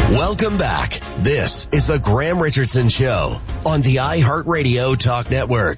Welcome back. This is the Graham Richardson Show on the iHeartRadio Talk Network.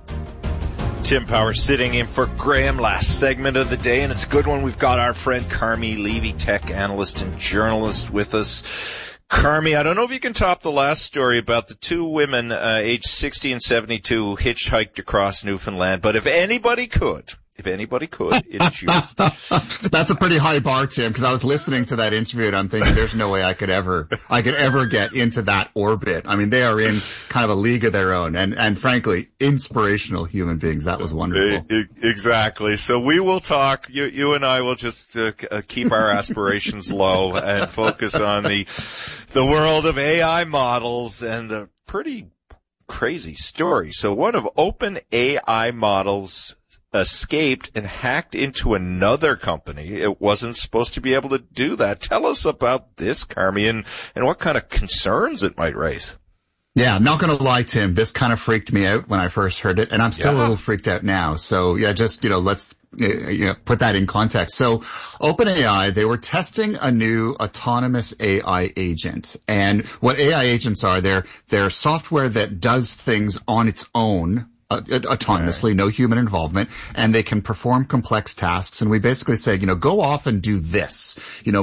Tim Power sitting in for Graham, last segment of the day, and it's a good one. We've got our friend Carmi Levy, tech analyst and journalist, with us. Carmi, I don't know if you can top the last story about the two women, aged 60 and 72, who hitchhiked across Newfoundland, but if anybody could, it's you. That's a pretty high bar, Tim, because I was listening to that interview and I'm thinking there's no way I could ever get into that orbit. I mean, they are in kind of a league of their own and frankly, inspirational human beings. That was wonderful. Exactly. So we will talk, you and I will just keep our aspirations low and focus on the world of AI models and a pretty crazy story. So one of OpenAI models escaped and hacked into another company. It wasn't supposed to be able to do that. Tell us about this, Carmi, and what kind of concerns it might raise. Yeah, I'm not going to lie, Tim. This kind of freaked me out when I first heard it, and I'm still a little freaked out now. So yeah, just, let's put that in context. So OpenAI, they were testing a new autonomous AI agent. And what AI agents are, they're software that does things on its own, autonomously, no human involvement, and they can perform complex tasks. And we basically say, go off and do this,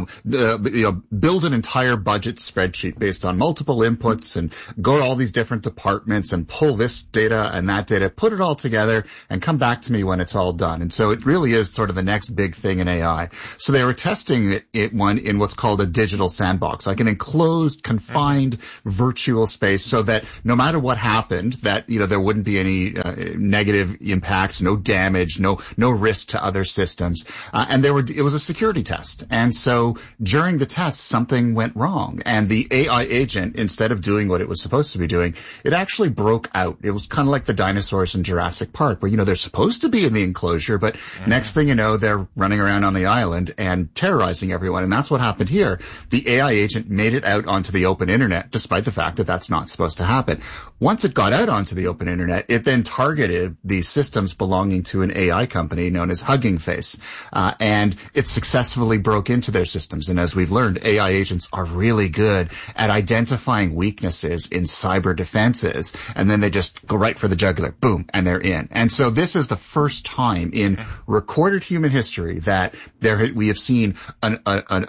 build an entire budget spreadsheet based on multiple inputs and go to all these different departments and pull this data and that data, put it all together and come back to me when it's all done. And so it really is sort of the next big thing in AI. So they were testing it in what's called a digital sandbox, like an enclosed, confined virtual space, so that no matter what happened, that, there wouldn't be any negative impacts, no damage, no risk to other systems. And it was a security test. And so during the test, something went wrong. And the AI agent, instead of doing what it was supposed to be doing, it actually broke out. It was kind of like the dinosaurs in Jurassic Park, where, they're supposed to be in the enclosure, but next thing you know, they're running around on the island and terrorizing everyone. And that's what happened here. The AI agent made it out onto the open internet, despite the fact that that's not supposed to happen. Once it got out onto the open internet, it then targeted these systems belonging to an AI company known as Hugging Face, and it successfully broke into their systems. And as we've learned, AI agents are really good at identifying weaknesses in cyber defenses, and then they just go right for the jugular, boom, and they're in. And so this is the first time in recorded human history that we have seen an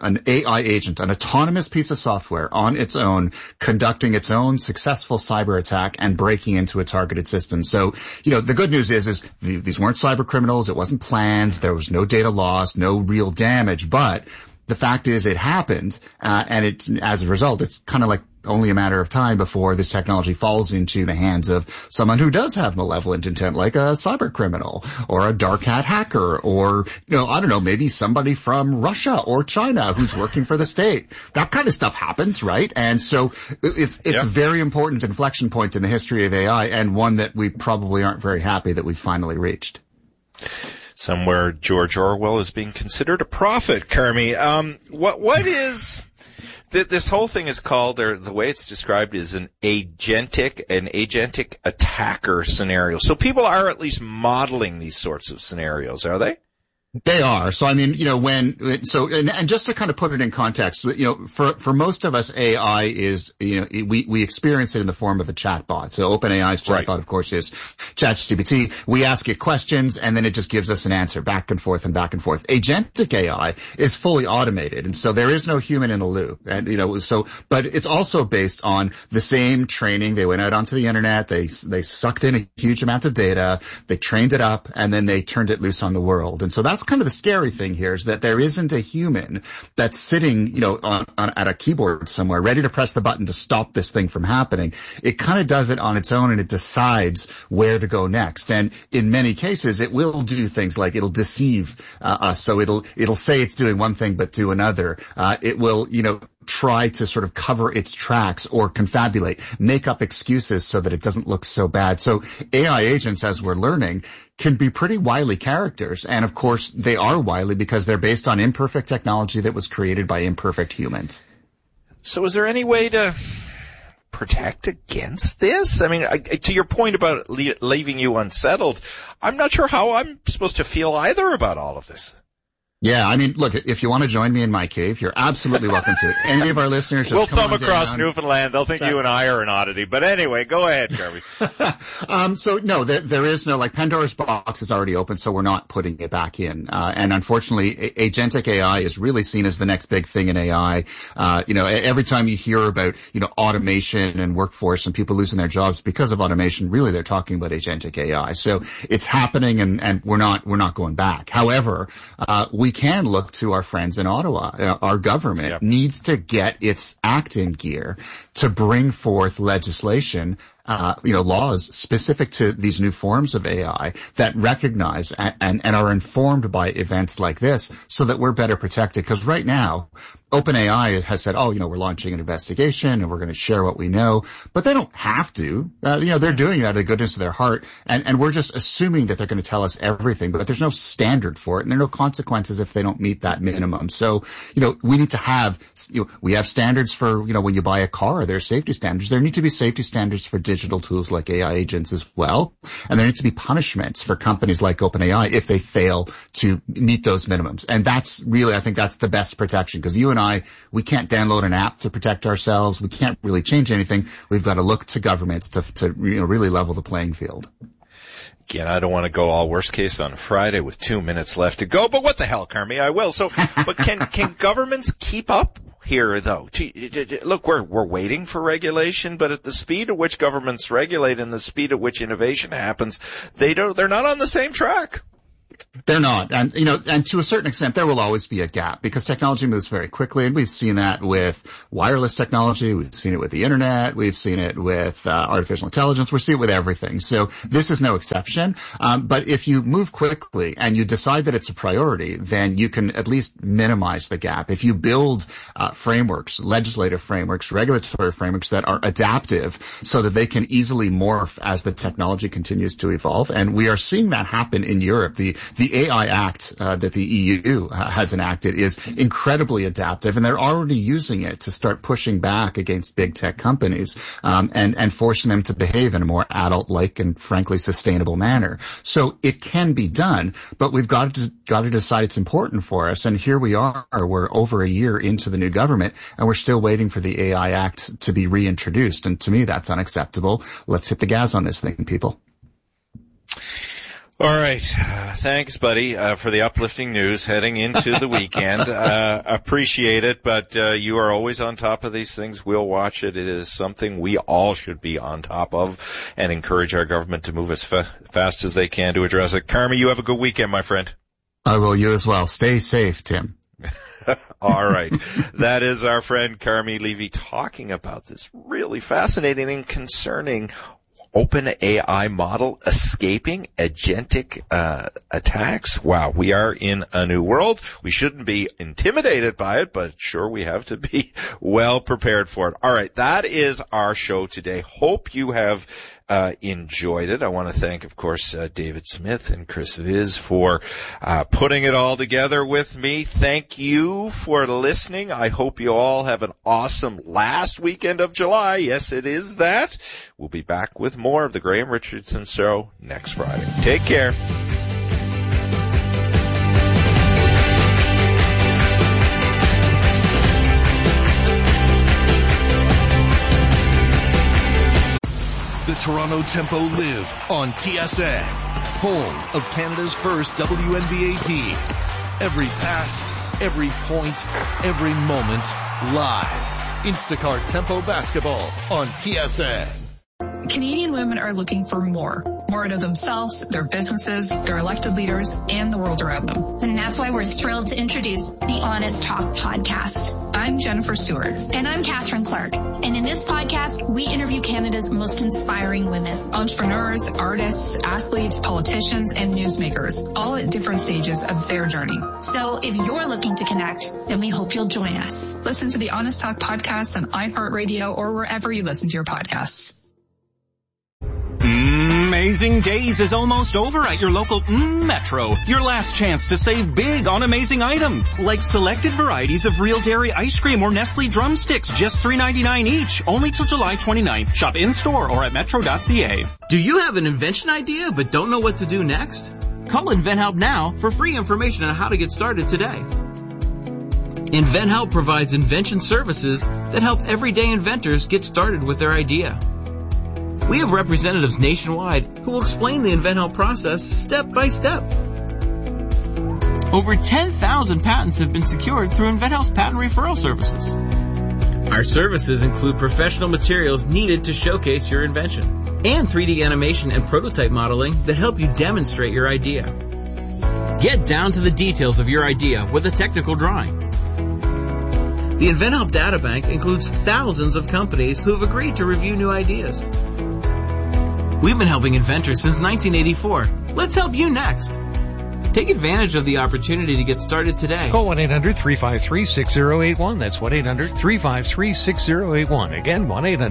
AI agent, an autonomous piece of software on its own, conducting its own successful cyber attack and breaking into a targeted system. So, the good news is these weren't cyber criminals. It wasn't planned. There was no data loss, no real damage. But the fact is it happened, and as a result, it's kind of like only a matter of time before this technology falls into the hands of someone who does have malevolent intent, like a cyber criminal or a dark hat hacker, or, I don't know, maybe somebody from Russia or China who's working for the state. That kind of stuff happens, right? And so it's a very important inflection point in the history of AI, and one that we probably aren't very happy that we finally reached. Somewhere George Orwell is being considered a prophet, Carmi. What is... This whole thing is called, or the way it's described, is an agentic attacker scenario. So people are at least modeling these sorts of scenarios, are they? They are. So, I mean, and just to kind of put it in context, for most of us, AI is, we experience it in the form of a chatbot. So OpenAI's chatbot, of course, is ChatGPT. We ask it questions and then it just gives us an answer back and forth and back and forth. Agentic AI is fully automated. And so there is no human in the loop. And, but it's also based on the same training. They went out onto the internet. They sucked in a huge amount of data. They trained it up and then they turned it loose on the world. And so that's kind of the scary thing here, is that there isn't a human that's sitting, at a keyboard somewhere ready to press the button to stop this thing from happening. It kind of does it on its own and it decides where to go next. And in many cases, it will do things like it'll deceive us. So it'll say it's doing one thing but do another. It will, try to sort of cover its tracks or confabulate, make up excuses so that it doesn't look so bad. So AI agents, as we're learning, can be pretty wily characters. And of course, they are wily because they're based on imperfect technology that was created by imperfect humans. So is there any way to protect against this? I mean, to your point about leaving you unsettled, I'm not sure how I'm supposed to feel either about all of this. Yeah, I mean, look, if you want to join me in my cave, you're absolutely welcome to. Any of our listeners, just we'll come thumb across down. Newfoundland. They'll think you and I are an oddity. But anyway, go ahead, Kirby. So no, there is no, like, Pandora's box is already open, so we're not putting it back in. And unfortunately, agentic AI is really seen as the next big thing in AI. Every time you hear about, automation and workforce and people losing their jobs because of automation, really they're talking about agentic AI. So it's happening and we're not going back. However, we can look to our friends in Ottawa. Our government needs to get its act in gear to bring forth legislation, laws specific to these new forms of AI that recognize and are informed by events like this so that we're better protected. Because right now, OpenAI has said, we're launching an investigation and we're going to share what we know, but they don't have to. They're doing it out of the goodness of their heart, and we're just assuming that they're going to tell us everything, but there's no standard for it, and there are no consequences if they don't meet that minimum. So, we need to have, we have standards for, when you buy a car, there are safety standards. There need to be safety standards for digital tools like AI agents as well, and there need to be punishments for companies like OpenAI if they fail to meet those minimums. And that's really, I think that's the best protection, because you and we can't download an app to protect ourselves. We can't really change anything. We've got to look to governments to really level the playing field. Again, I don't want to go all worst case on Friday with 2 minutes left to go, but what the hell, Carmi? I will. So, but can governments keep up here, though? Look, we're waiting for regulation, but at the speed at which governments regulate and the speed at which innovation happens, they're not on the same track. They're not. And, and to a certain extent, there will always be a gap because technology moves very quickly. And we've seen that with wireless technology. We've seen it with the internet. We've seen it with artificial intelligence. We're seeing it with everything. So this is no exception. But if you move quickly and you decide that it's a priority, then you can at least minimize the gap. If you build frameworks, legislative frameworks, regulatory frameworks that are adaptive so that they can easily morph as the technology continues to evolve. And we are seeing that happen in Europe. The AI Act that the EU has enacted is incredibly adaptive, and they're already using it to start pushing back against big tech companies and forcing them to behave in a more adult-like and frankly sustainable manner. So it can be done, but we've got to decide it's important for us. And here we are, we're over a year into the new government, and we're still waiting for the AI Act to be reintroduced. And to me, that's unacceptable. Let's hit the gas on this thing, people. All right. Thanks, buddy, for the uplifting news heading into the weekend. Appreciate it, but you are always on top of these things. We'll watch it. It is something we all should be on top of and encourage our government to move as fast as they can to address it. Carmi, you have a good weekend, my friend. I will. You as well. Stay safe, Tim. All right. That is our friend Carmi Levy talking about this really fascinating and concerning OpenAI model escaping agentic attacks. Wow, we are in a new world. We shouldn't be intimidated by it, but sure we have to be well prepared for it. All right, that is our show today. Hope you have enjoyed it. I want to thank, of course, David Smith and Chris Viz for putting it all together with me. Thank you for listening. I hope you all have an awesome last weekend of July. Yes, it is that. We'll be back with more of the Graham Richardson Show next Friday. Take care. The Toronto Tempo live on TSN, home of Canada's first WNBA team. Every pass, every point, every moment, live. Instacart Tempo Basketball on TSN. Canadian women are looking for more out of themselves, their businesses, their elected leaders, and the world around them. And that's why we're thrilled to introduce the Honest Talk podcast. I'm Jennifer Stewart. And I'm Catherine Clark. And in this podcast, we interview Canada's most inspiring women. Entrepreneurs, artists, athletes, politicians, and newsmakers, all at different stages of their journey. So if you're looking to connect, then we hope you'll join us. Listen to the Honest Talk podcast on iHeartRadio or wherever you listen to your podcasts. Amazing Days is almost over at your local Metro. Your last chance to save big on amazing items, like selected varieties of Real Dairy ice cream or Nestle drumsticks, just $3.99 each, only till July 29th. Shop in-store or at metro.ca. Do you have an invention idea but don't know what to do next? Call InventHelp now for free information on how to get started today. InventHelp provides invention services that help everyday inventors get started with their idea. We have representatives nationwide who will explain the InventHelp process step by step. Over 10,000 patents have been secured through InventHelp's patent referral services. Our services include professional materials needed to showcase your invention and 3D animation and prototype modeling that help you demonstrate your idea. Get down to the details of your idea with a technical drawing. The InventHelp Databank includes thousands of companies who have agreed to review new ideas. We've been helping inventors since 1984. Let's help you next. Take advantage of the opportunity to get started today. Call 1-800-353-6081. That's 1-800-353-6081. Again,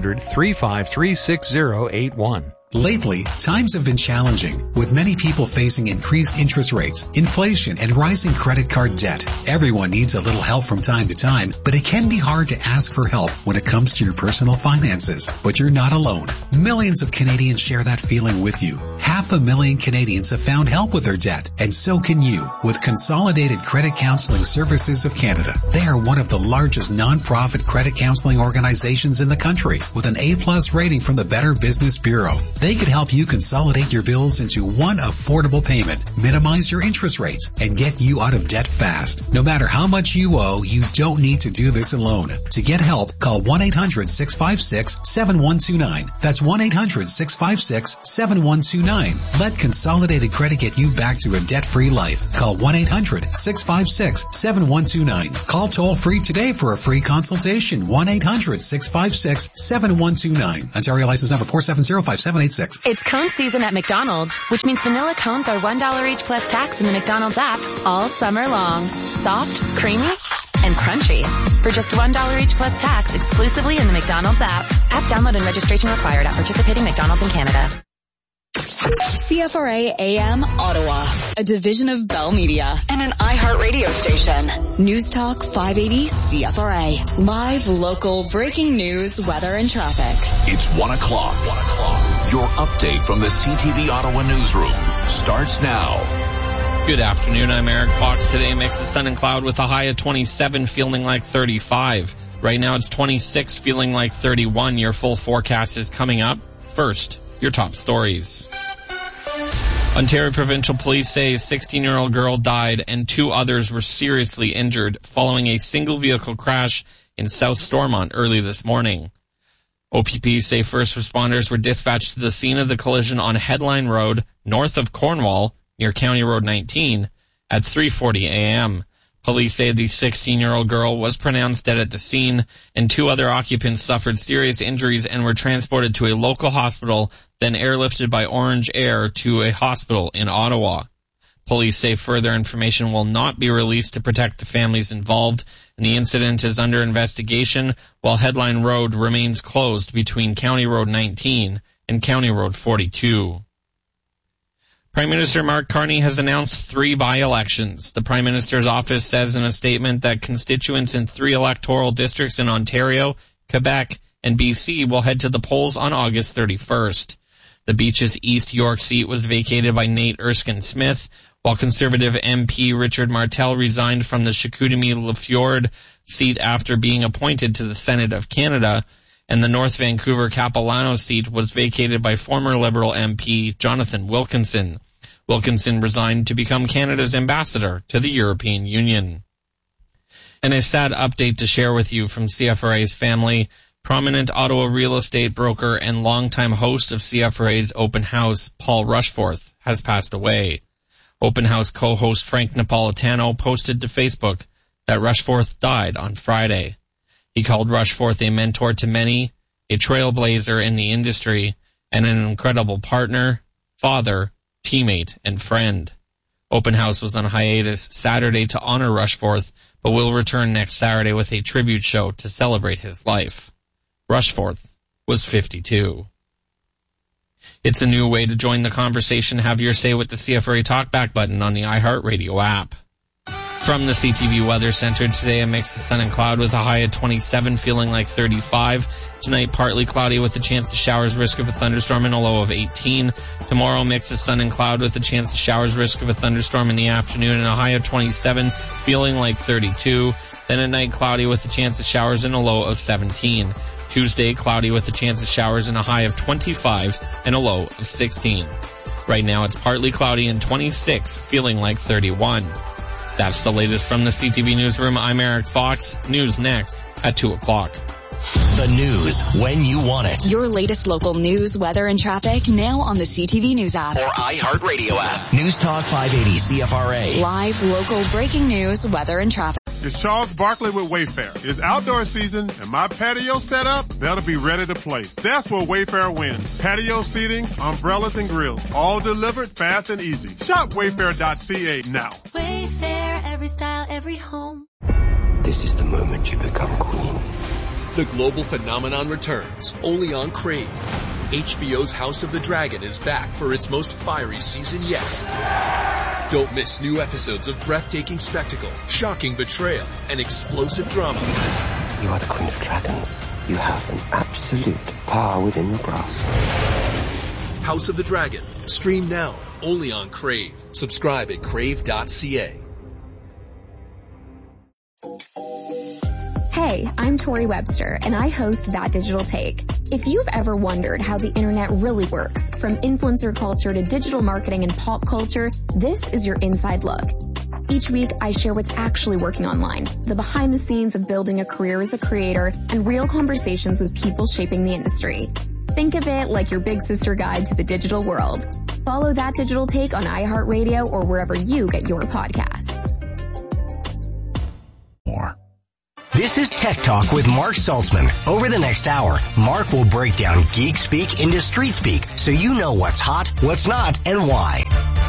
1-800-353-6081. Lately, times have been challenging, with many people facing increased interest rates, inflation, and rising credit card debt. Everyone needs a little help from time to time, but it can be hard to ask for help when it comes to your personal finances. But you're not alone. Millions of Canadians share that feeling with you. 500,000 Canadians have found help with their debt, and so can you with Consolidated Credit Counseling Services of Canada. They are one of the largest non-profit credit counseling organizations in the country, with an A+ rating from the Better Business Bureau. They could help you consolidate your bills into one affordable payment, minimize your interest rates, and get you out of debt fast. No matter how much you owe, you don't need to do this alone. To get help, call 1-800-656-7129. That's 1-800-656-7129. Let Consolidated Credit get you back to a debt-free life. Call 1-800-656-7129. Call toll-free today for a free consultation. 1-800-656-7129. Ontario license number 4705786. It's cone season at McDonald's, which means vanilla cones are $1 each plus tax in the McDonald's app all summer long. Soft, creamy, and crunchy. For just $1 each plus tax exclusively in the McDonald's app. App download and registration required at participating McDonald's in Canada. CFRA AM Ottawa, a division of Bell Media and an iHeart radio station. News Talk 580 CFRA. Live, local, breaking news, weather, and traffic. It's 1 o'clock. Your update from the CTV Ottawa newsroom starts now. Good afternoon. I'm Eric Fox. Today mix of sun and cloud with a high of 27, feeling like 35. Right now it's 26, feeling like 31. Your full forecast is coming up. First, your top stories. Ontario Provincial Police say a 16-year-old girl died and 2 others were seriously injured following a single vehicle crash in South Stormont early this morning. OPP say first responders were dispatched to the scene of the collision on Headline Road, north of Cornwall, near County Road 19, at 3:40 a.m. Police say the 16-year-old girl was pronounced dead at the scene, and 2 other occupants suffered serious injuries and were transported to a local hospital, then airlifted by Orange Air to a hospital in Ottawa. Police say further information will not be released to protect the families involved, and the incident is under investigation while Headline Road remains closed between County Road 19 and County Road 42. Prime Minister Mark Carney has announced 3 by-elections. The Prime Minister's office says in a statement that constituents in 3 electoral districts in Ontario, Quebec, and BC will head to the polls on August 31st. The Beaches East York seat was vacated by Nate Erskine-Smith, while Conservative MP Richard Martel resigned from the Chicoutimi-Lefjord seat after being appointed to the Senate of Canada, and the North Vancouver Capilano seat was vacated by former Liberal MP Jonathan Wilkinson. Wilkinson resigned to become Canada's ambassador to the European Union. And a sad update to share with you from CFRA's family. Prominent Ottawa real estate broker and longtime host of CFRA's Open House, Paul Rushforth, has passed away. Open House co-host Frank Napolitano posted to Facebook that Rushforth died on Friday. He called Rushforth a mentor to many, a trailblazer in the industry, and an incredible partner, father, teammate, and friend. Open House was on hiatus Saturday to honor Rushforth, but will return next Saturday with a tribute show to celebrate his life. Rushforth was 52. It's a new way to join the conversation. Have your say with the CFRA Talkback button on the iHeartRadio app. From the CTV Weather Center, today a mix of sun and cloud with a high of 27, feeling like 35. Tonight, partly cloudy with a chance of showers, risk of a thunderstorm, and a low of 18. Tomorrow, mix of sun and cloud with a chance of showers, risk of a thunderstorm in the afternoon, and a high of 27, feeling like 32. Then at night, cloudy with a chance of showers and a low of 17. Tuesday, cloudy with a chance of showers and a high of 25 and a low of 16. Right now, it's partly cloudy and 26, feeling like 31. That's the latest from the CTV Newsroom. I'm Eric Fox. News next at 2 o'clock. The news when you want it. Your latest local news, weather, and traffic now on the CTV News app. Or iHeartRadio app. News Talk 580 CFRA. Live, local, breaking news, weather, and traffic. It's Charles Barkley with Wayfair. It's outdoor season and my patio set up, that'll be ready to play. That's where Wayfair wins. Patio seating, umbrellas, and grills. All delivered fast and easy. Shop wayfair.ca now. Wayfair, every style, every home. This is the moment you become queen. The global phenomenon returns, only on Crave. HBO's House of the Dragon is back for its most fiery season yet. Don't miss new episodes of breathtaking spectacle, shocking betrayal, and explosive drama. You are the Queen of Dragons. You have an absolute power within your grasp. House of the Dragon. Stream now, only on Crave. Subscribe at crave.ca. Hey, I'm Tori Webster, and I host That Digital Take. If you've ever wondered how the internet really works, from influencer culture to digital marketing and pop culture, this is your inside look. Each week, I share what's actually working online, the behind the scenes of building a career as a creator, and real conversations with people shaping the industry. Think of it like your big sister guide to the digital world. Follow That Digital Take on iHeartRadio or wherever you get your podcasts. More. This is Tech Talk with Mark Saltzman. Over the next hour, Mark will break down geek speak into street speak so you know what's hot, what's not, and why.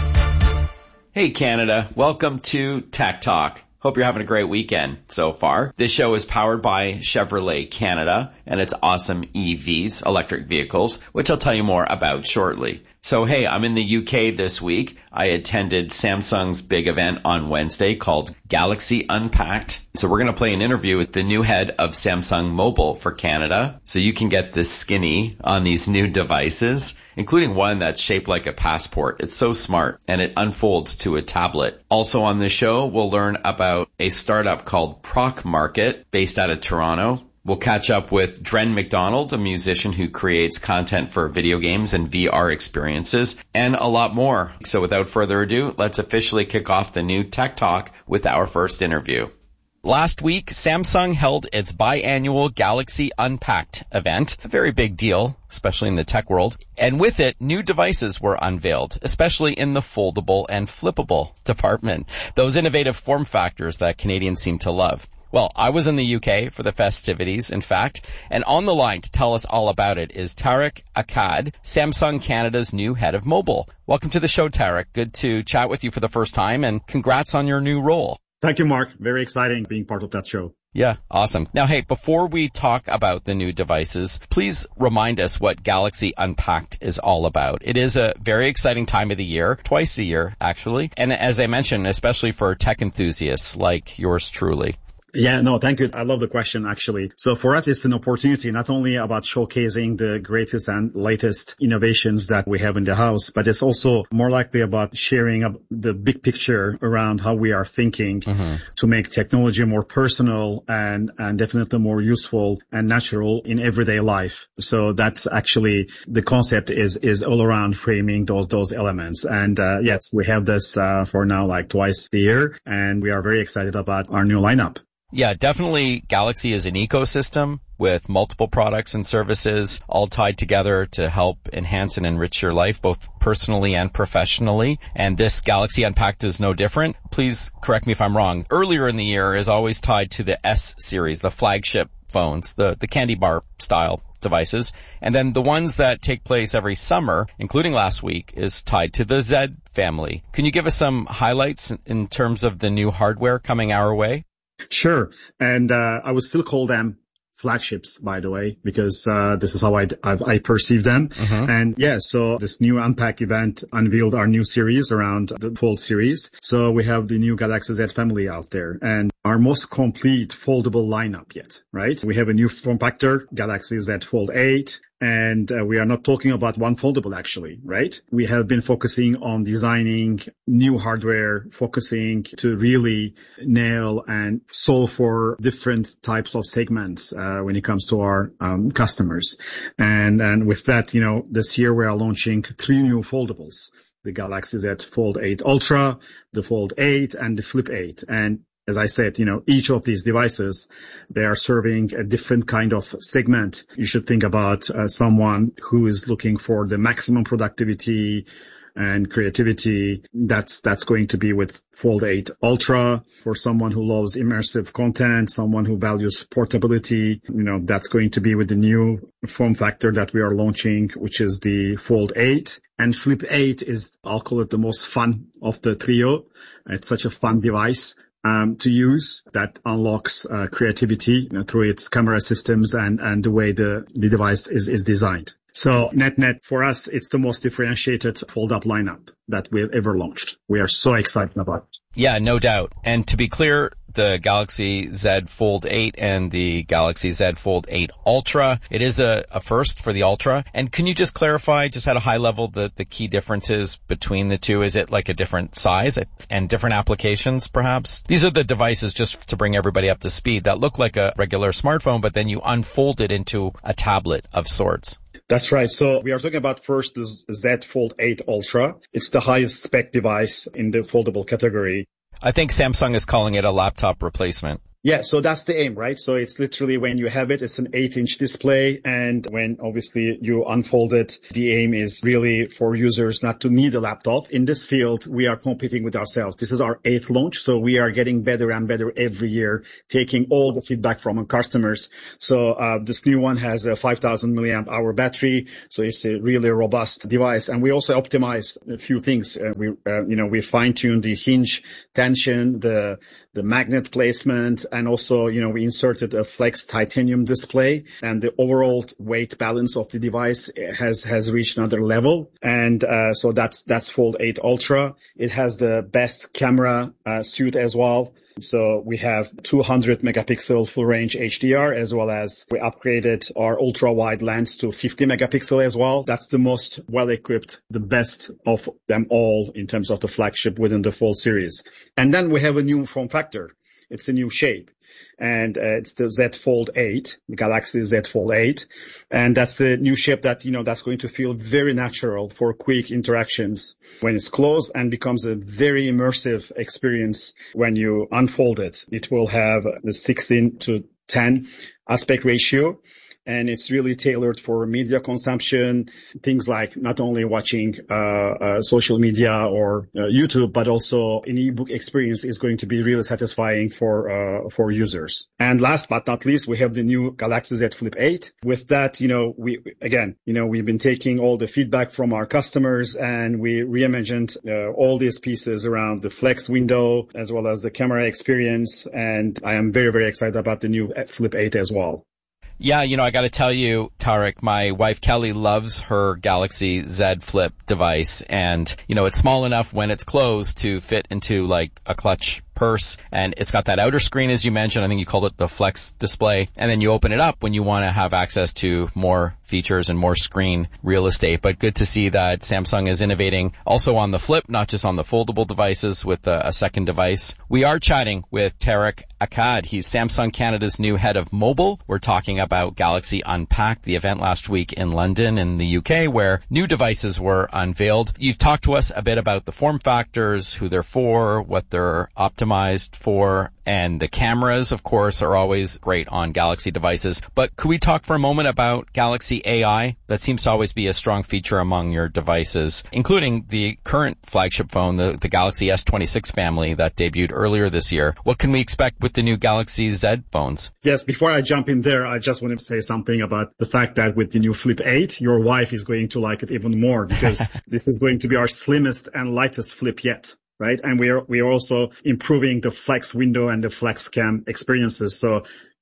Hey Canada, welcome to Tech Talk. Hope you're having a great weekend so far. This show is powered by Chevrolet Canada and its awesome EVs, electric vehicles, which I'll tell you more about shortly. So hey, I'm in the UK this week. I attended Samsung's big event on Wednesday called Galaxy Unpacked. So we're going to play an interview with the new head of Samsung Mobile for Canada. So you can get this skinny on these new devices, including one that's shaped like a passport. It's so smart and it unfolds to a tablet. Also on the show, we'll learn about a startup called Proc Market based out of Toronto. We'll catch up with Dren McDonald, a musician who creates content for video games and VR experiences, and a lot more. So without further ado, let's officially kick off the new Tech Talk with our first interview. Last week, Samsung held its biannual Galaxy Unpacked event, a very big deal, especially in the tech world. And with it, new devices were unveiled, especially in the foldable and flippable department, those innovative form factors that Canadians seem to love. Well, I was in the UK for the festivities, in fact, and on the line to tell us all about it is Tarek Akkad, Samsung Canada's new head of mobile. Welcome to the show, Tarek. Good to chat with you for the first time, and congrats on your new role. Thank you, Mark. Very exciting being part of that show. Yeah, awesome. Now, hey, before we talk about the new devices, please remind us what Galaxy Unpacked is all about. It is a very exciting time of the year, twice a year, actually, and as I mentioned, especially for tech enthusiasts like yours truly. Yeah, no, thank you. I love the question, actually. So for us, it's an opportunity not only about showcasing the greatest and latest innovations that we have in the house, but it's also more likely about sharing the big picture around how we are thinking to make technology more personal and definitely more useful and natural in everyday life. So that's actually the concept is all around framing those elements. And yes, we have this for now like twice a year, and we are very excited about our new lineup. Yeah, definitely Galaxy is an ecosystem with multiple products and services all tied together to help enhance and enrich your life, both personally and professionally. And this Galaxy Unpacked is no different. Please correct me if I'm wrong. Earlier in the year is always tied to the S series, the flagship phones, the candy bar style devices. And then the ones that take place every summer, including last week, is tied to the Z family. Can you give us some highlights in terms of the new hardware coming our way? Sure. And I would still call them flagships, by the way, because this is how I perceive them. Mm-hmm. And yeah, so this new Unpack event unveiled our new series around the Fold series. So we have the new Galaxy Z family out there and our most complete foldable lineup yet, right? We have a new form factor, Galaxy Z Fold 8. And we are not talking about one foldable actually, right? We have been focusing on designing new hardware, focusing to really nail and solve for different types of segments when it comes to our customers. And with that, this year we are launching 3 new foldables. The Galaxy Z Fold 8 Ultra, the Fold 8, and the Flip 8. And as I said, each of these devices, they are serving a different kind of segment. You should think about someone who is looking for the maximum productivity and creativity. That's going to be with Fold 8 Ultra. For someone who loves immersive content, someone who values portability, that's going to be with the new form factor that we are launching, which is the Fold 8. And Flip 8 is, I'll call it the most fun of the trio. It's such a fun device to use that unlocks creativity through its camera systems and the way the device is designed. So net for us, it's the most differentiated fold-up lineup that we've ever launched. We are so excited about it. Yeah, no doubt. And to be clear, the Galaxy Z Fold 8 and the Galaxy Z Fold 8 Ultra, it is a first for the Ultra. And can you just clarify, just at a high level, the key differences between the two? Is it like a different size and different applications, perhaps? These are the devices, just to bring everybody up to speed, that look like a regular smartphone, but then you unfold it into a tablet of sorts. That's right. So we are talking about first the Z Fold 8 Ultra. It's the highest spec device in the foldable category. I think Samsung is calling it a laptop replacement. Yeah, so that's the aim, right? So it's literally when you have it, it's an 8-inch display. And when obviously you unfold it, the aim is really for users not to need a laptop. In this field, we are competing with ourselves. This is our 8th launch. So we are getting better and better every year, taking all the feedback from our customers. So this new one has a 5,000 milliamp hour battery. So it's a really robust device. And we also optimized a few things. We fine-tuned the hinge tension, the magnet placement, and also, we inserted a flex titanium display, and the overall weight balance of the device has reached another level. And so that's Fold 8 Ultra. It has the best camera suite as well. So we have 200 megapixel full range HDR, as well as we upgraded our ultra wide lens to 50 megapixel as well. That's the most well equipped, the best of them all in terms of the flagship within the Fold series. And then we have a new form factor. It's a new shape. And it's the Z Fold 8, the Galaxy Z Fold 8. And that's a new shape that, that's going to feel very natural for quick interactions when it's closed, and becomes a very immersive experience when you unfold it. It will have the 16:10 aspect ratio. And it's really tailored for media consumption, things like not only watching social media or YouTube, but also an ebook experience is going to be really satisfying for users. And last but not least, we have the new Galaxy Z Flip 8. With that, we've been taking all the feedback from our customers, and we reimagined all these pieces around the flex window as well as the camera experience. And I am very, very excited about the new Flip 8 as well. Yeah, I got to tell you, Tarek, my wife Kelly loves her Galaxy Z Flip device, and it's small enough when it's closed to fit into like a clutch purse, and it's got that outer screen, as you mentioned. I think you called it the flex display, and then you open it up when you want to have access to more features and more screen real estate. But good to see that Samsung is innovating also on the Flip, not just on the foldable devices with a second device. We are chatting with Tarek Akkad. He's Samsung Canada's new head of mobile. We're talking about Galaxy Unpacked, the event last week in London in the UK, where new devices were unveiled. You've talked to us a bit about the form factors, who they're for, what they're optimized for, and the cameras, of course, are always great on Galaxy devices. But could we talk for a moment about Galaxy AI? That seems to always be a strong feature among your devices, including the current flagship phone, the Galaxy S26 family that debuted earlier this year. What can we expect with the new Galaxy Z phones? Yes, before I jump in there, I just want to say something about the fact that with the new Flip 8, your wife is going to like it even more, because this is going to be our slimmest and lightest Flip yet. Right. And we are also improving the flex window and the flex cam experiences. So,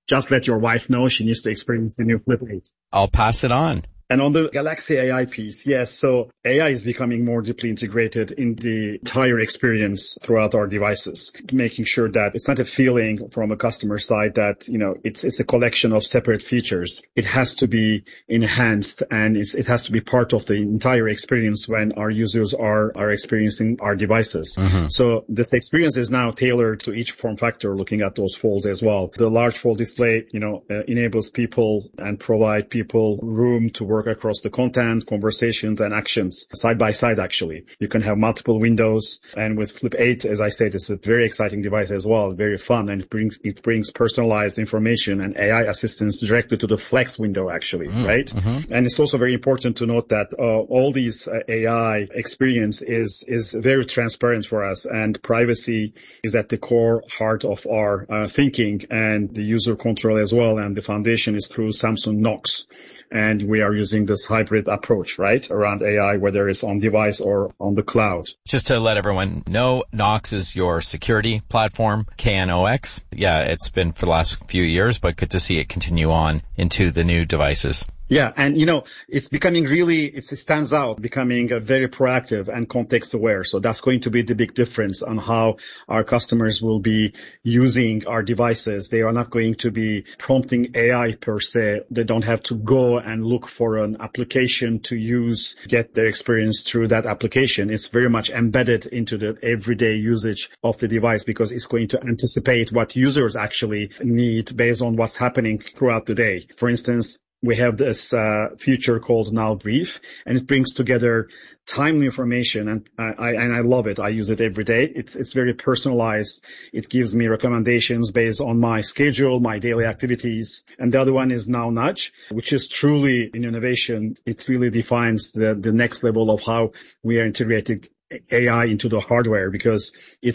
just let your wife know she needs to experience the new Flip 8. I'll pass it on. And on the Galaxy AI piece, yes, so AI is becoming more deeply integrated in the entire experience throughout our devices, making sure that it's not a feeling from a customer side that, it's a collection of separate features. It has to be enhanced and it has to be part of the entire experience when our users are experiencing our devices. Mm-hmm. So this experience is now tailored to each form factor, looking at those folds as well. The large fold display, enables people and provide people room to work across the content, conversations, and actions side by side, actually. You can have multiple windows. And with Flip 8, as I said, it's a very exciting device as well, very fun, and it brings personalized information and AI assistance directly to the Flex window, actually, right? Mm-hmm. And it's also very important to note that all these AI experience is very transparent for us, and privacy is at the core heart of our thinking, and the user control as well. And the foundation is through Samsung Knox. And we are using this hybrid approach, right, around AI, whether it's on device or on the cloud. Just to let everyone know, Knox is your security platform, KNOX. Yeah, it's been for the last few years, but good to see it continue on into the new devices. Yeah, and it's becoming it stands out, becoming very proactive and context aware. So that's going to be the big difference on how our customers will be using our devices. They are not going to be prompting AI per se. They don't have to go and look for an application to use, get their experience through that application. It's very much embedded into the everyday usage of the device, because it's going to anticipate what users actually need based on what's happening throughout the day. For instance, we have this feature called Now Brief, and it brings together timely information, and I love it. I use it every day. It's very personalized. It gives me recommendations based on my schedule, my daily activities. And the other one is Now Nudge, which is truly an innovation. It really defines the next level of how we are integrating AI into the hardware, because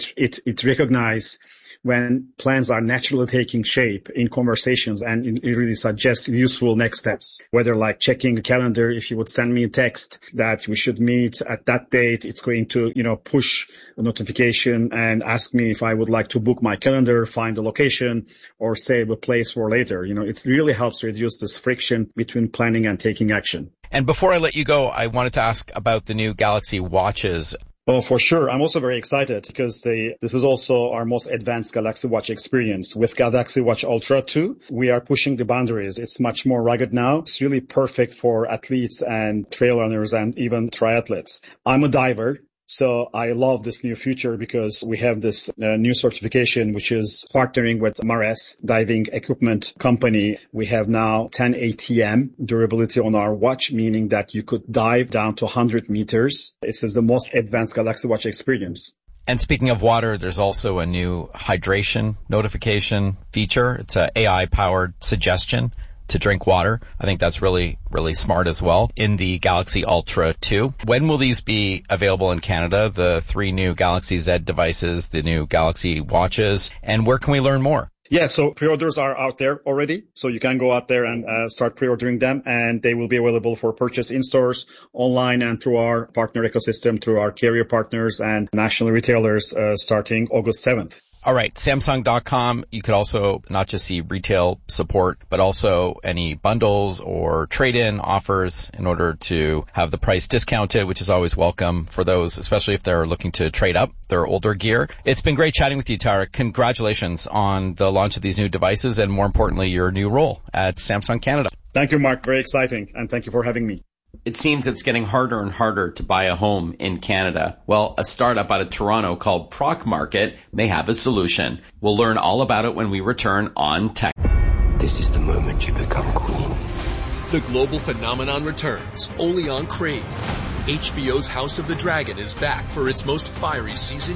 it recognizes when plans are naturally taking shape in conversations, and it really suggests useful next steps, whether like checking a calendar. If you would send me a text that we should meet at that date, it's going to, push a notification and ask me if I would like to book my calendar, find a location, or save a place for later. It really helps reduce this friction between planning and taking action. And before I let you go, I wanted to ask about the new Galaxy Watches. Oh, for sure. I'm also very excited because this is also our most advanced Galaxy Watch experience. With Galaxy Watch Ultra 2, we are pushing the boundaries. It's much more rugged now. It's really perfect for athletes and trail runners and even triathletes. I'm a diver, so I love this new feature because we have this new certification, which is partnering with Mares Diving Equipment Company. We have now 10 ATM durability on our watch, meaning that you could dive down to 100 meters. This is the most advanced Galaxy Watch experience. And speaking of water, there's also a new hydration notification feature. It's an AI-powered suggestion to drink water. I think that's really, really smart as well in the Galaxy Ultra 2. When will these be available in Canada? The 3 new Galaxy Z devices, the new Galaxy Watches, and where can we learn more? Yeah, so pre-orders are out there already. So you can go out there and start pre-ordering them, and they will be available for purchase in stores, online, and through our partner ecosystem, through our carrier partners and national retailers starting August 7th. All right, Samsung.com. You could also not just see retail support, but also any bundles or trade-in offers in order to have the price discounted, which is always welcome for those, especially if they're looking to trade up their older gear. It's been great chatting with you, Tarek. Congratulations on the launch of these new devices and, more importantly, your new role at Samsung Canada. Thank you, Mark. Very exciting, and thank you for having me. It seems it's getting harder and harder to buy a home in Canada. Well, a startup out of Toronto called Proc Market may have a solution. We'll learn all about it when we return on Tech. This is the moment you become queen. The global phenomenon returns, only on Crave. HBO's House of the Dragon is back for its most fiery season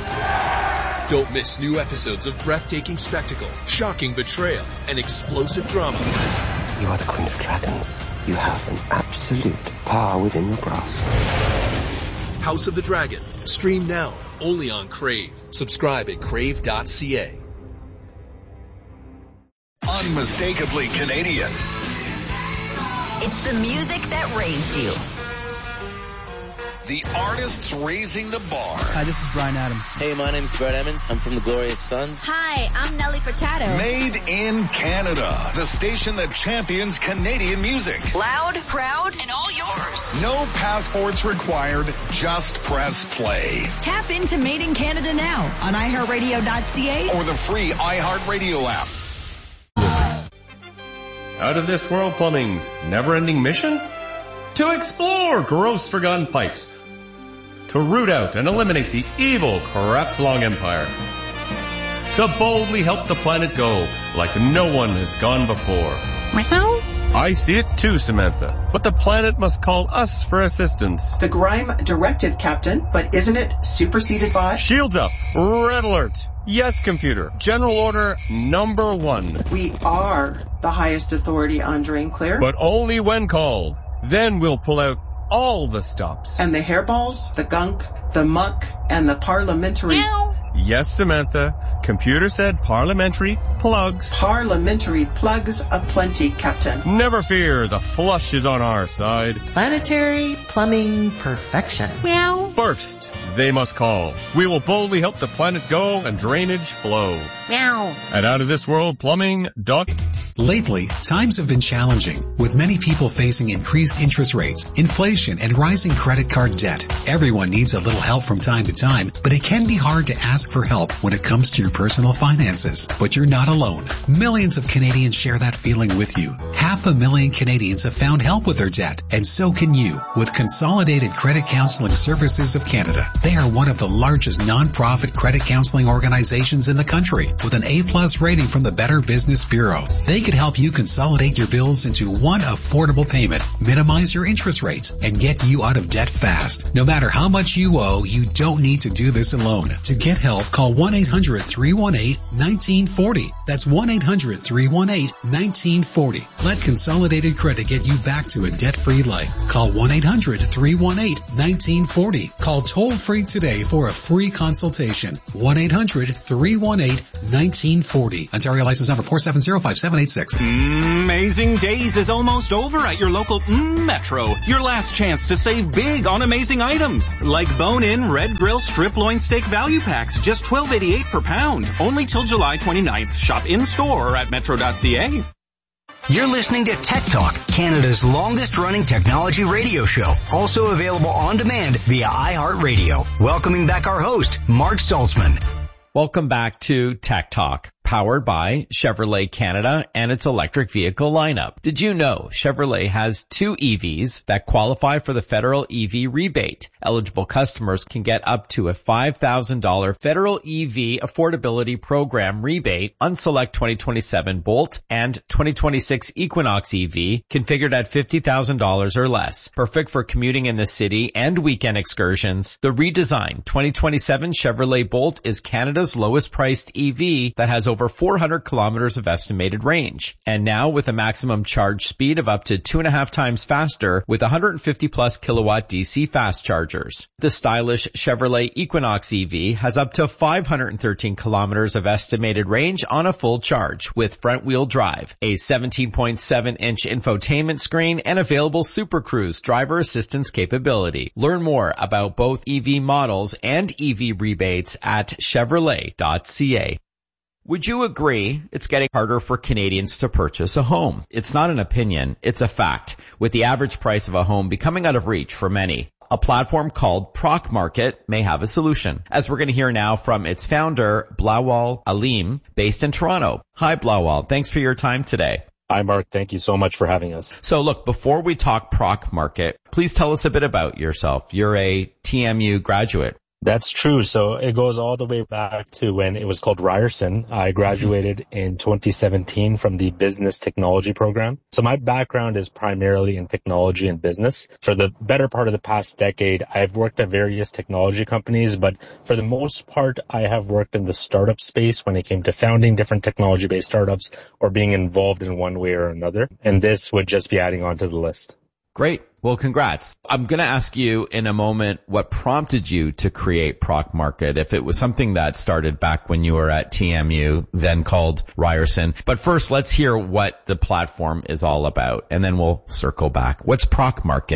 yet. Don't miss new episodes of breathtaking spectacle, shocking betrayal, and explosive drama. You are the Queen of Dragons. You have an absolute power within your grasp. House of the Dragon. Stream now, only on Crave. Subscribe at crave.ca. Unmistakably Canadian. It's the music that raised you. The artists raising the bar. Hi, this is Bryan Adams. Hey, my name's Brett Emmons. I'm from the Glorious Sons. Hi, I'm Nelly Furtado. Made in Canada. The station that champions Canadian music. Loud, proud, and all yours. No passports required. Just press play. Tap into Made in Canada now on iHeartRadio.ca or the free iHeartRadio app. Out of This World Plumbing's never-ending mission? To explore gross forgotten pipes. To root out and eliminate the evil Crapslong Empire. To boldly help the planet go like no one has gone before. Meow. I see it too, Samantha. But the planet must call us for assistance. The Grime directive, Captain, but isn't it superseded by? Shields up. Red alert. Yes, computer. General order number 1. We are the highest authority on drain clear. But only when called. Then we'll pull out all the stops. And the hairballs, the gunk, the muck, and the parliamentary... Meow. Yes, Samantha. Computer said parliamentary plugs. Parliamentary plugs aplenty, Captain. Never fear, the flush is on our side. Planetary plumbing perfection. Meow. First, they must call. We will boldly help the planet go and drainage flow. Meow. At Out of This World Plumbing, Lately, times have been challenging, with many people facing increased interest rates, inflation, and rising credit card debt. Everyone needs a little help from time to time, but it can be hard to ask for help when it comes to your personal finances. But you're not alone. Millions of Canadians share that feeling with you. 500,000 Canadians have found help with their debt, and so can you, with Consolidated Credit Counseling Services of Canada. They are one of the largest non-profit credit counseling organizations in the country, with an A+ rating from the Better Business Bureau. They could help you consolidate your bills into one affordable payment, minimize your interest rates, and get you out of debt fast. No matter how much you owe, you don't need to do this alone. To get help, call 1-800-318-1940. That's 1-800-318-1940. Let Consolidated Credit get you back to a debt-free life. Call 1-800-318-1940. Call toll-free today for a free consultation. 1-800-318-1940. Ontario license number 4705786. Amazing Days is almost over at your local Metro. Your last chance to save big on amazing items like bone-in red grill strip loin steak value packs, just $12.88 per pound. Only till July 29th. Shop in-store or at metro.ca. You're listening to Tech Talk, Canada's longest-running technology radio show. Also available on demand via iHeartRadio. Welcoming back our host, Mark Saltzman. Welcome back to Tech Talk, powered by Chevrolet Canada and its electric vehicle lineup. Did you know Chevrolet has 2 EVs that qualify for the federal EV rebate? Eligible customers can get up to a $5,000 federal EV affordability program rebate on select 2027 Bolt and 2026 Equinox EV configured at $50,000 or less. Perfect for commuting in the city and weekend excursions. The redesigned 2027 Chevrolet Bolt is Canada's lowest priced EV that has over 400 kilometers of estimated range. And now with a maximum charge speed of up to 2.5 times faster with 150 plus kilowatt DC fast chargers. The stylish Chevrolet Equinox EV has up to 513 kilometers of estimated range on a full charge with front wheel drive, a 17.7-inch infotainment screen, and available Super Cruise driver assistance capability. Learn more about both EV models and EV rebates at Chevrolet.ca. Would you agree it's getting harder for Canadians to purchase a home? It's not an opinion, it's a fact, with the average price of a home becoming out of reach for many. A platform called Proc Market may have a solution, as we're going to hear now from its founder, Blawal Alim, based in Toronto. Hi, Blawal. Thanks for your time today. Hi, Mark. Thank you so much for having us. So look, before we talk Proc Market, please tell us a bit about yourself. You're a TMU graduate. That's true. So it goes all the way back to when it was called Ryerson. I graduated in 2017 from the business technology program. So my background is primarily in technology and business. For the better part of the past decade, I've worked at various technology companies, but for the most part, I have worked in the startup space when it came to founding different technology-based startups or being involved in one way or another. And this would just be adding on to the list. Great. Well, congrats. I'm going to ask you in a moment what prompted you to create Proc Market, if it was something that started back when you were at TMU, then called Ryerson. But first, let's hear what the platform is all about, and then we'll circle back. What's Proc Market?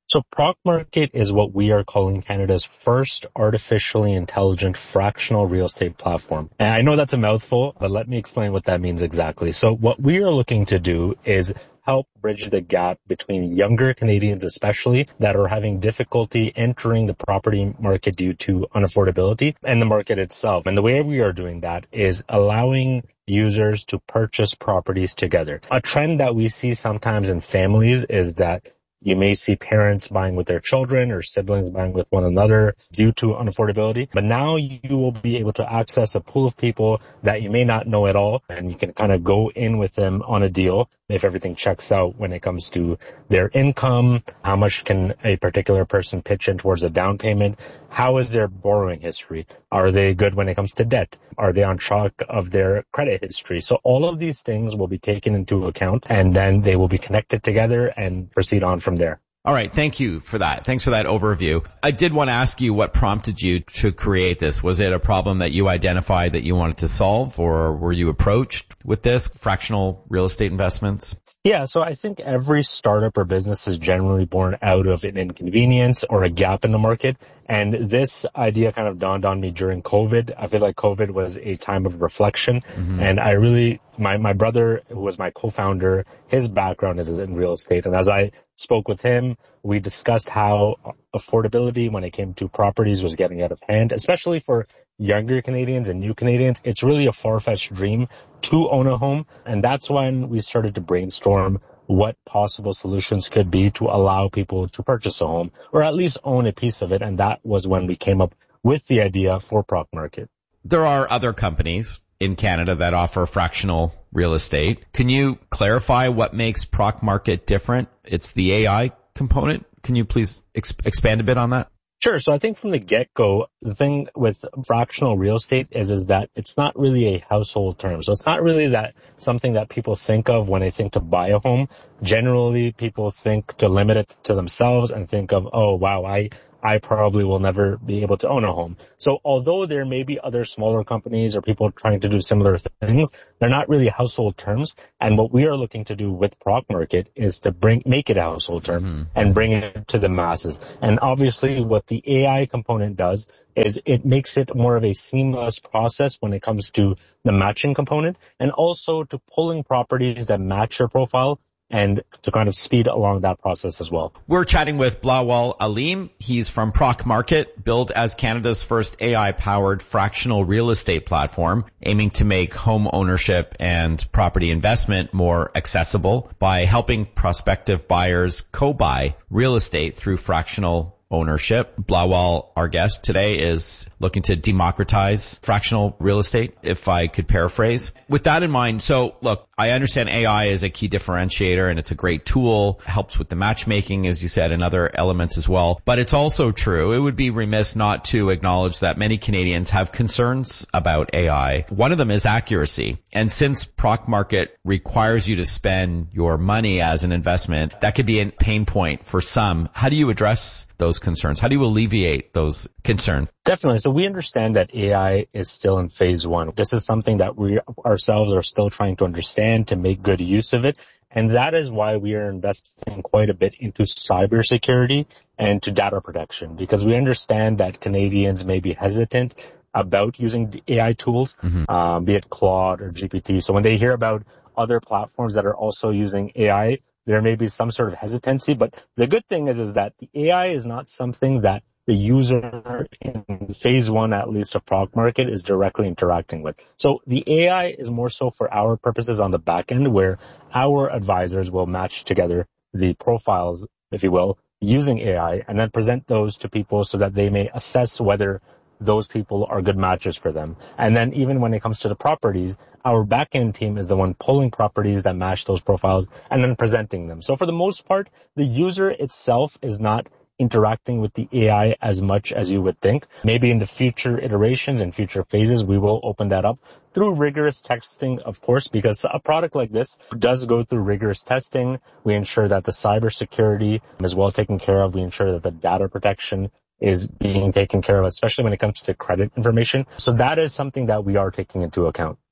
So Proc Market is what we are calling Canada's first artificially intelligent fractional real estate platform. And I know that's a mouthful, but let me explain what that means exactly. So what we are looking to do is help bridge the gap between younger Canadians, especially, that are having difficulty entering the property market due to unaffordability and the market itself. And the way we are doing that is allowing users to purchase properties together. A trend that we see sometimes in families is that you may see parents buying with their children or siblings buying with one another due to unaffordability. But now you will be able to access a pool of people that you may not know at all, and you can kind of go in with them on a deal if everything checks out when it comes to their income, how much can a particular person pitch in towards a down payment, how is their borrowing history, are they good when it comes to debt, are they on track of their credit history. So all of these things will be taken into account, and then they will be connected together and proceed on from there. All right. Thank you for that. Thanks for that overview. I did want to ask you what prompted you to create this. Was it a problem that you identified that you wanted to solve, or were you approached with this, fractional real estate investments? Yeah, so I think every startup or business is generally born out of an inconvenience or a gap in the market. And this idea kind of dawned on me during COVID. I feel like COVID was a time of reflection. Mm-hmm. And I really, my brother, who was my co-founder, his background is in real estate. And as I spoke with him, we discussed how affordability when it came to properties was getting out of hand, especially for younger Canadians and new Canadians. It's really a far-fetched dream to own a home. And that's when we started to brainstorm what possible solutions could be to allow people to purchase a home or at least own a piece of it. And that was when we came up with the idea for Proc Market. There are other companies in Canada that offer fractional real estate. Can you clarify what makes Proc Market different? It's the AI component. Can you please expand a bit on that? Sure. So I think from the get-go, the thing with fractional real estate is that it's not really a household term. So it's not really that something that people think of when they think to buy a home. Generally, people think to limit it to themselves and think of, oh, wow, I probably will never be able to own a home. So although there may be other smaller companies or people trying to do similar things, they're not really household terms. And what we are looking to do with Proc Market is to make it a household term and bring it to the masses. And obviously what the AI component does is it makes it more of a seamless process when it comes to the matching component and also to pulling properties that match your profile and to kind of speed along that process as well. We're chatting with Bilawal Aleem. He's from Proc Market, built as Canada's first AI-powered fractional real estate platform, aiming to make home ownership and property investment more accessible by helping prospective buyers co-buy real estate through fractional ownership. Bilawal, our guest today, is looking to democratize fractional real estate, if I could paraphrase. With that in mind, so look, I understand AI is a key differentiator and it's a great tool, helps with the matchmaking, as you said, and other elements as well. But it's also true, it would be remiss not to acknowledge that many Canadians have concerns about AI. One of them is accuracy. And since Proc Market requires you to spend your money as an investment, that could be a pain point for some. How do you address those concerns? How do you alleviate those concerns? Definitely. So we understand that AI is still in phase one. This is something that we ourselves are still trying to understand to make good use of it. And that is why we are investing quite a bit into cybersecurity and to data protection, because we understand that Canadians may be hesitant about using AI tools, be it Claude or GPT. So when they hear about other platforms that are also using AI, there may be some sort of hesitancy, but the good thing is that the AI is not something that the user in phase one, at least of Proc Market, is directly interacting with. So the AI is more so for our purposes on the back end, where our advisors will match together the profiles, if you will, using AI and then present those to people so that they may assess whether those people are good matches for them. And then even when it comes to the properties, our back-end team is the one pulling properties that match those profiles and then presenting them. So for the most part, the user itself is not interacting with the AI as much as you would think. Maybe in the future iterations and future phases, we will open that up through rigorous testing, of course, because a product like this does go through rigorous testing. We ensure that the cybersecurity is well taken care of. We ensure that the data protection is being taken care of, especially when it comes to credit information. So that is something that we are taking into account.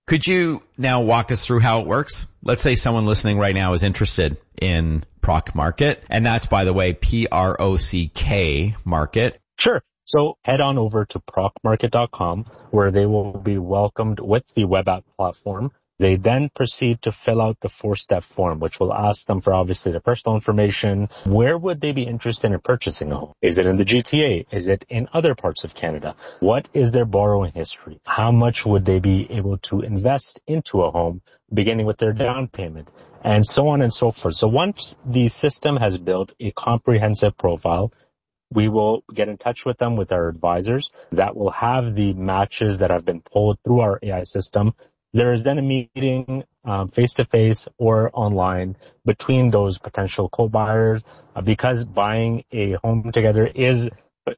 Could you now walk us through how it works? Let's say someone listening right now is interested in Prock Market, and that's, by the way, PROCK Market. Sure. So head on over to prockmarket.com, where they will be welcomed with the web app platform. They then proceed to fill out the 4-step form, which will ask them for obviously their personal information. Where would they be interested in purchasing a home? Is it in the GTA? Is it in other parts of Canada? What is their borrowing history? How much would they be able to invest into a home, beginning with their down payment? And so on and so forth. So once the system has built a comprehensive profile, we will get in touch with them with our advisors that will have the matches that have been pulled through our AI system. There is then a meeting face-to-face or online between those potential co-buyers because buying a home together is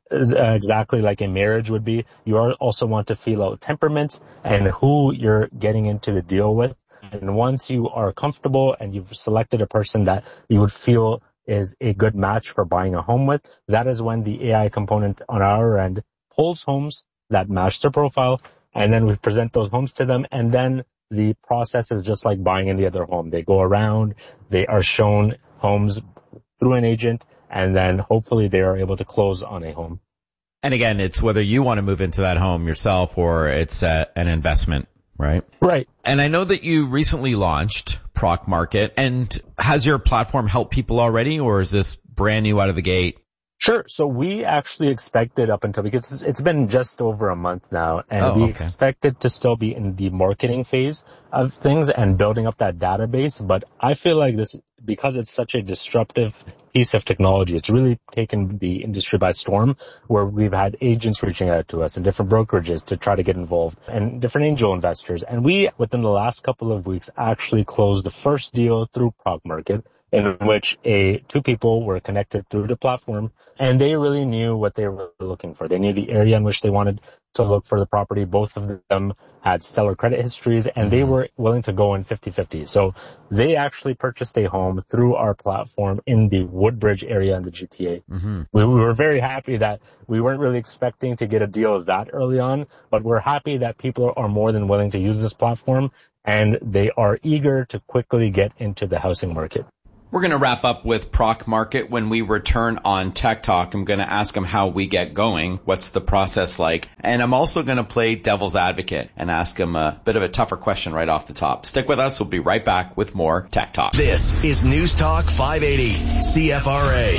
exactly like a marriage would be. You also want to feel out temperaments and who you're getting into the deal with. And once you are comfortable and you've selected a person that you would feel is a good match for buying a home with, that is when the AI component on our end pulls homes that match their profile, and then we present those homes to them, and then the process is just like buying any other home. They go around, they are shown homes through an agent, and then hopefully they are able to close on a home. And again, it's whether you want to move into that home yourself or it's an investment, right? Right. And I know that you recently launched Prock Market, and has your platform helped people already, or is this brand new out of the gate? Sure. So we actually expected up until, because it's been just over a month now, and we expected to still be in the marketing phase of things and building up that database. But I feel like this, because it's such a disruptive piece of technology, it's really taken the industry by storm, where we've had agents reaching out to us and different brokerages to try to get involved and different angel investors. And we, within the last couple of weeks, actually closed the first deal through Prock Market, in which two people were connected through the platform, and they really knew what they were looking for. They knew the area in which they wanted to look for the property. Both of them had stellar credit histories, and they were willing to go in 50-50. So they actually purchased a home through our platform in the Woodbridge area in the GTA. Mm-hmm. We were very happy that we weren't really expecting to get a deal that early on, but we're happy that people are more than willing to use this platform, and they are eager to quickly get into the housing market. We're going to wrap up with Prock Market. When we return on Tech Talk, I'm going to ask them how we get going. What's the process like? And I'm also going to play devil's advocate and ask them a bit of a tougher question right off the top. Stick with us. We'll be right back with more Tech Talk. This is News Talk 580 CFRA.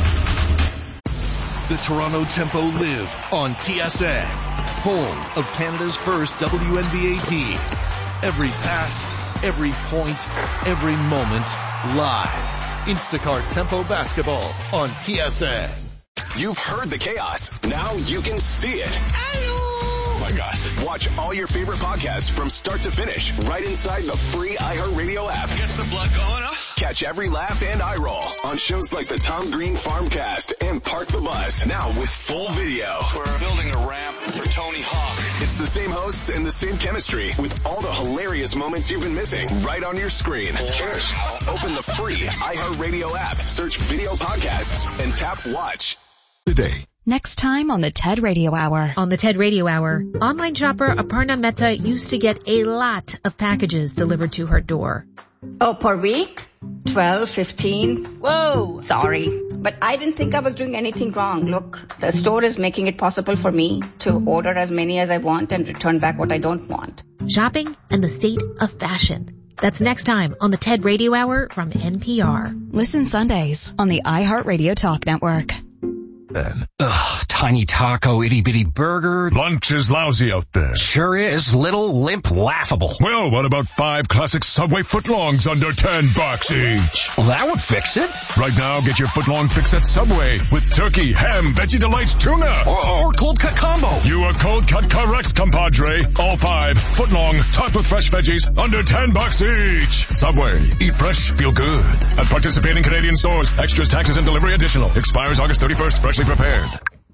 The Toronto Tempo live on TSN, home of Canada's first WNBA team. Every pass, every point, every moment, live. Instacart Tempo Basketball on TSN. You've heard the chaos. Now you can see it. Oh my gosh. Watch all your favorite podcasts from start to finish right inside the free iHeartRadio app. Gets the blood going, huh? Catch every laugh and eye roll on shows like the Tom Green Farmcast and Park the Bus. Now with full video. We're building a ramp for Tony Hawk. It's the same hosts and the same chemistry with all the hilarious moments you've been missing right on your screen. Cheers. Open the free iHeartRadio app, search video podcasts, and tap watch today. Next time on the TED Radio Hour. On the TED Radio Hour, online shopper Aparna Mehta used to get a lot of packages delivered to her door. Oh, per week? 12, 15. Whoa! Sorry, but I didn't think I was doing anything wrong. Look, the store is making it possible for me to order as many as I want and return back what I don't want. Shopping and the state of fashion. That's next time on the TED Radio Hour from NPR. Listen Sundays on the iHeartRadio Talk Network. Ugh, tiny taco, itty-bitty burger. Lunch is lousy out there. Sure is. Little, limp, laughable. Well, what about 5 classic Subway footlongs under $10 each? Well, that would fix it. Right now, get your footlong fix at Subway with turkey, ham, veggie delights, tuna. Or cold cut combo. You are cold cut correct, compadre. All 5 footlong, topped with fresh veggies, under $10 each. Subway. Eat fresh, feel good. At participating Canadian stores. Extras, taxes, and delivery additional. Expires August 31st. Freshly prepared.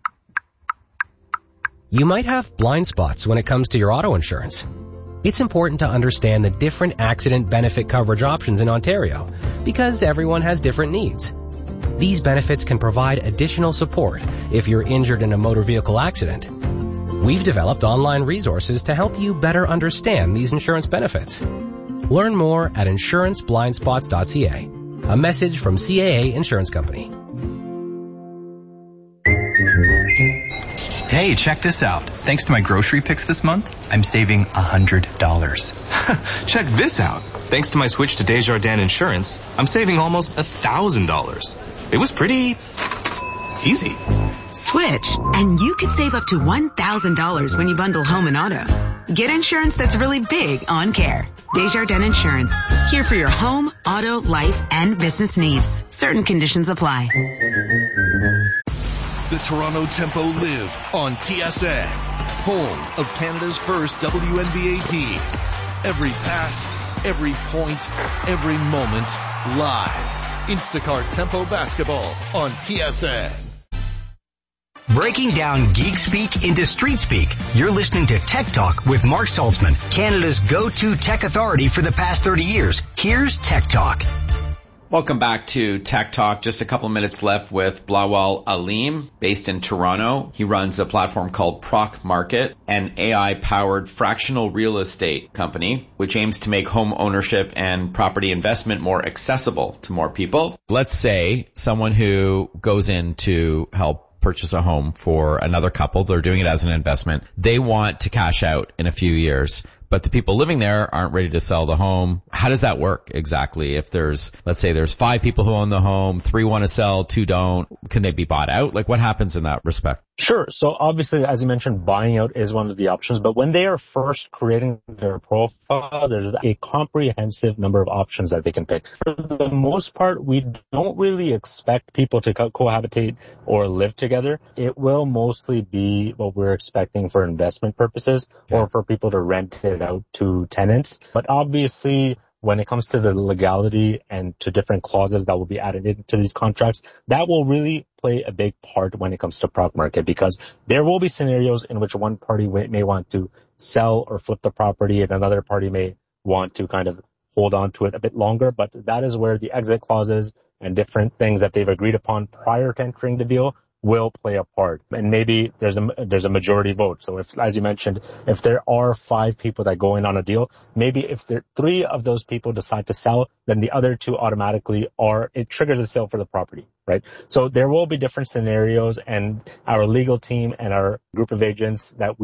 You might have blind spots when it comes to your auto insurance. It's important to understand the different accident benefit coverage options in Ontario because everyone has different needs. These benefits can provide additional support if you're injured in a motor vehicle accident. We've developed online resources to help you better understand these insurance benefits. Learn more at insuranceblindspots.ca. A message from CAA Insurance Company. Hey, check this out. Thanks to my grocery picks this month, I'm saving $100. Check this out. Thanks to my switch to Desjardins Insurance, I'm saving almost $1,000. It was pretty easy. Switch, and you could save up to $1,000 when you bundle home and auto. Get insurance that's really big on Care. Desjardins Insurance. Here for your home, auto, life, and business needs. Certain conditions apply. The Toronto Tempo live on TSN, home of Canada's first WNBA team. Every pass, every point, every moment, live. Instacart Tempo Basketball on TSN. Breaking down geek speak into street speak, you're listening to Tech Talk with Mark Saltzman, Canada's go-to tech authority for the past 30 years. Here's Tech Talk. Welcome back to Tech Talk. Just a couple of minutes left with Blawal Aleem, based in Toronto. He runs a platform called Proc Market, an AI-powered fractional real estate company, which aims to make home ownership and property investment more accessible to more people. Let's say someone who goes in to help purchase a home for another couple. They're doing it as an investment. They want to cash out in a few years, but the people living there aren't ready to sell the home. How does that work exactly? If let's say there's 5 people who own the home, 3 want to sell, 2 don't, can they be bought out? Like, what happens in that respect? Sure. So obviously, as you mentioned, buying out is one of the options, but when they are first creating their profile, there's a comprehensive number of options that they can pick. For the most part, we don't really expect people to cohabitate or live together. It will mostly be what we're expecting for investment purposes or for people to rent it out to tenants. But obviously, when it comes to the legality and to different clauses that will be added into these contracts, that will really play a big part when it comes to Proc Market, because there will be scenarios in which one party may want to sell or flip the property and another party may want to kind of hold on to it a bit longer. But that is where the exit clauses and different things that they've agreed upon prior to entering the deal will play a part. And maybe there's a majority vote. So if, as you mentioned, if there are 5 people that go in on a deal, maybe if 3 of those people decide to sell, then the other 2 automatically it triggers a sale for the property, right? So there will be different scenarios, and our legal team and our group of agents that